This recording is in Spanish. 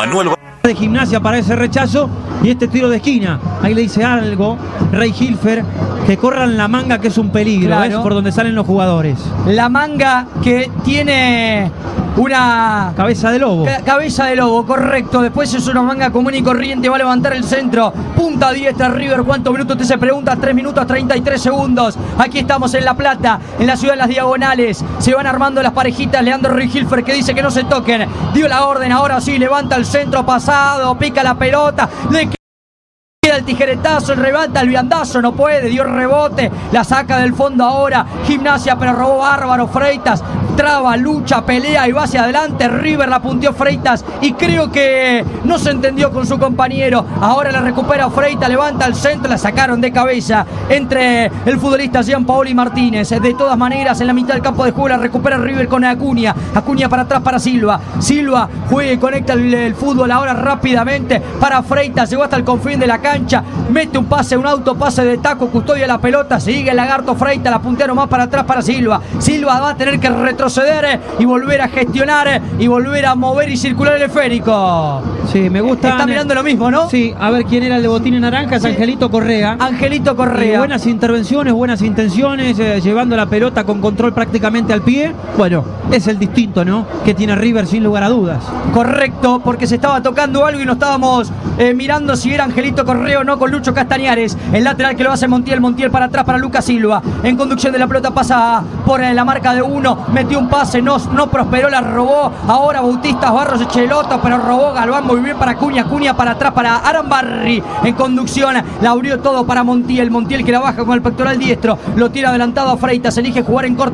Manuel de Gimnasia para ese rechazo y este tiro de esquina. Ahí le dice algo Ray Hilfer, que corran la manga, que es un peligro, claro. ¿ves? Por donde salen los jugadores. La manga que tiene una cabeza de lobo. Cabeza de lobo, correcto. Después es una manga común y corriente. Va a levantar el centro. Punta diestra River. ¿Cuántos minutos usted se pregunta? 3 minutos 33 segundos. Aquí estamos en La Plata, en la ciudad de las diagonales. Se van armando las parejitas. Leandro Hilfer, que dice que no se toquen. Dio la orden. Ahora sí, levanta el centro pasado. Pica la pelota. Le queda el tijeretazo, el levanta el viandazo, no puede, dio rebote, la saca del fondo ahora, Gimnasia, pero robó bárbaro Freitas, traba, lucha, pelea y va hacia adelante, River la punteó Freitas y creo que no se entendió con su compañero, ahora la recupera Freitas, levanta el centro, la sacaron de cabeza entre el futbolista Gianpaoli Martínez, de todas maneras en la mitad del campo de juego la recupera River con Acuña para atrás para Silva juega y conecta el fútbol ahora rápidamente para Freitas, llegó hasta el confín de la cancha, mete un pase, un autopase de taco, custodia la pelota, sigue el lagarto Freitas, la puntea más para atrás para Silva va a tener que retroceder y volver a gestionar y volver a mover y circular el esférico. Sí, me gusta. Está mirando lo mismo, ¿no? Sí, a ver quién era el de botín naranja, es sí. Angelito Correa. Buenas intervenciones, buenas intenciones, llevando la pelota con control prácticamente al pie. Bueno, es el distinto, ¿no? Que tiene River sin lugar a dudas. Correcto, porque se estaba tocando algo y no estábamos mirando si era Angelito Correa o no con Lucho Castañares. El lateral que lo hace Montiel para atrás para Lucas Silva. En conducción de la pelota pasa por la marca de uno, metió un pase, no prosperó, la robó. Ahora Bautista Barros Echeloto, pero robó Galván muy bien para Acuña para atrás para Arambarri. En conducción la abrió todo para Montiel que la baja con el pectoral diestro, lo tira adelantado a Freitas, elige jugar en corto